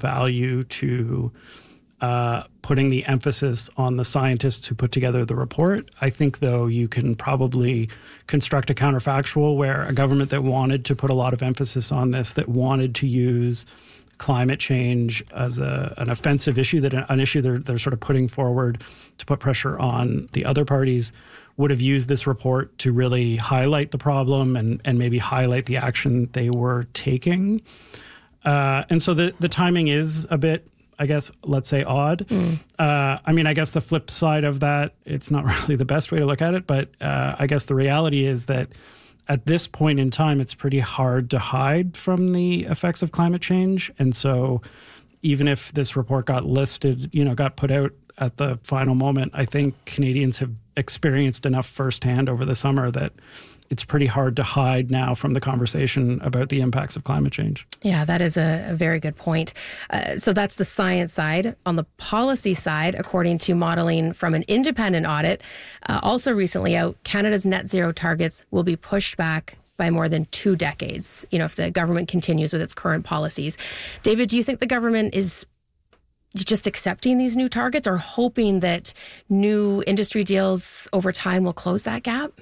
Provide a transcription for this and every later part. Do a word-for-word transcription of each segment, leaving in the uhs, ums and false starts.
value to uh, putting the emphasis on the scientists who put together the report. I think, though, you can probably construct a counterfactual where a government that wanted to put a lot of emphasis on this, that wanted to use climate change as a, an offensive issue, that an issue they're, they're sort of putting forward to put pressure on the other parties, would have used this report to really highlight the problem and, and maybe highlight the action they were taking. Uh, and so the, the timing is a bit, I guess, let's say odd. Mm. Uh, I mean, I guess the flip side of that, it's not really the best way to look at it, but uh, I guess the reality is that at this point in time, it's pretty hard to hide from the effects of climate change. And so even if this report got listed, you know, got put out at the final moment, I think Canadians have experienced enough firsthand over the summer that it's pretty hard to hide now from the conversation about the impacts of climate change. Yeah, that is a, a very good point. Uh, so that's the science side. On the policy side, according to modeling from an independent audit, uh, also recently out, Canada's net zero targets will be pushed back by more than two decades, you know, if the government continues with its current policies. David, do you think the government is just accepting these new targets or hoping that new industry deals over time will close that gap?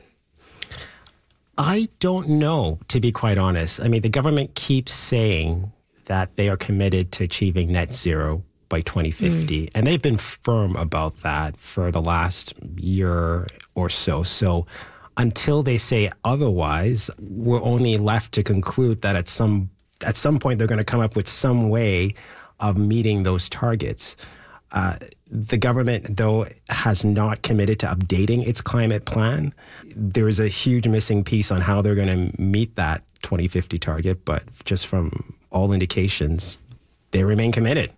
I don't know, to be quite honest. I mean, the government keeps saying that they are committed to achieving net zero by twenty fifty, mm. and they've been firm about that for the last year or so. So until they say otherwise, we're only left to conclude that at some at some point they're going to come up with some way of meeting those targets. Uh, the government, though, has not committed to updating its climate plan. There is a huge missing piece on how they're going to meet that twenty fifty target, but just from all indications, they remain committed.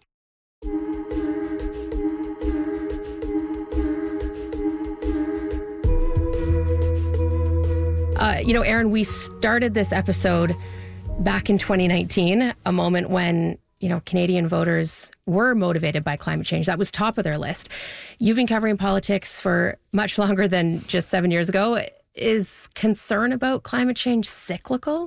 Uh, you know, Aaron, we started this episode back in twenty nineteen, a moment when you know, Canadian voters were motivated by climate change. That was top of their list. You've been covering politics for much longer than just seven years ago. Is concern about climate change cyclical?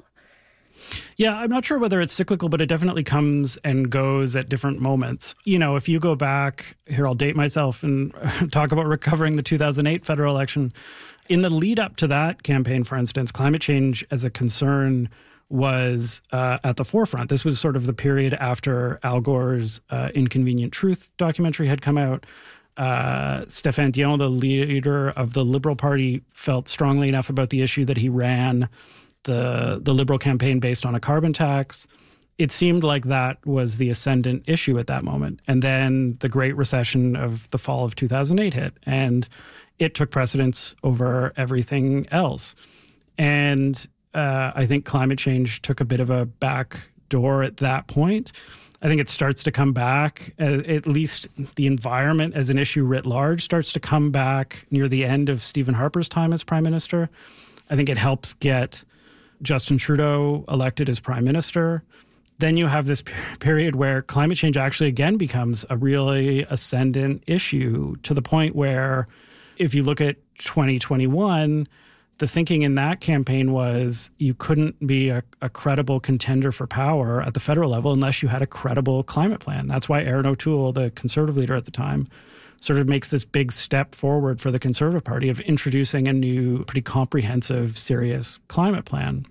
Yeah, I'm not sure whether it's cyclical, but it definitely comes and goes at different moments. You know, if you go back, here I'll date myself and talk about recovering the two thousand eight federal election. In the lead up to that campaign, for instance, climate change as a concern was uh, at the forefront. This was sort of the period after Al Gore's uh, Inconvenient Truth documentary had come out. Uh, Stéphane Dion, the leader of the Liberal Party, felt strongly enough about the issue that he ran the the Liberal campaign based on a carbon tax. It seemed like that was the ascendant issue at that moment. And then the Great Recession of the fall of two thousand eight hit, and it took precedence over everything else. And Uh, I think climate change took a bit of a back door at that point. I think it starts to come back, uh, at least the environment as an issue writ large starts to come back near the end of Stephen Harper's time as Prime Minister. I think it helps get Justin Trudeau elected as Prime Minister. Then you have this per- period where climate change actually again becomes a really ascendant issue, to the point where if you look at twenty twenty-one, the thinking in that campaign was you couldn't be a, a credible contender for power at the federal level unless you had a credible climate plan. That's why Erin O'Toole, the Conservative leader at the time, sort of makes this big step forward for the Conservative Party of introducing a new, pretty comprehensive, serious climate plan.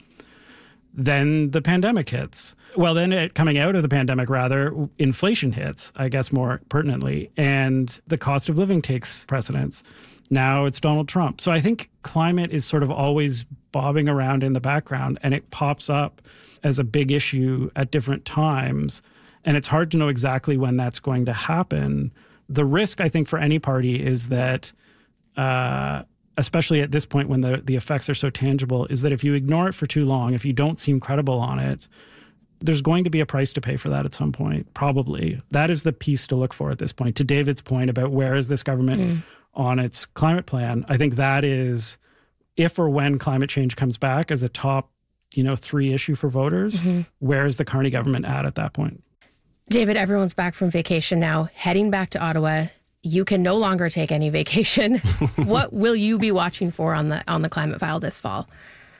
Then the pandemic hits. Well, then it, coming out of the pandemic, rather, inflation hits, I guess more pertinently, and the cost of living takes precedence. Now it's Donald Trump. So I think climate is sort of always bobbing around in the background, and it pops up as a big issue at different times. And it's hard to know exactly when that's going to happen. The risk, I think, for any party is that, uh, especially at this point when the, the effects are so tangible, is that if you ignore it for too long, if you don't seem credible on it, there's going to be a price to pay for that at some point, probably. That is the piece to look for at this point. To David's point about where is this government mm. on its climate plan, I think that is, if or when climate change comes back as a top, you know, three issue for voters, mm-hmm. where is the Carney government at at that point? David, everyone's back from vacation now, heading back to Ottawa. You can no longer take any vacation. What will you be watching for on the on the climate file this fall?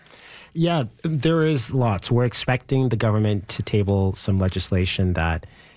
Yeah, there is lots. We're expecting the government to table some legislation that